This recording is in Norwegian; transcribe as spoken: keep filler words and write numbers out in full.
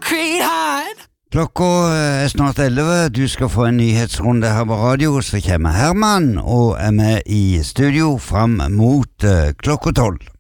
Creed hard. Klokka er snart elleve, du skal få en nyhetsrunde her på radio, så kommer Herman og er med i studio fram mot uh, klokka tolv.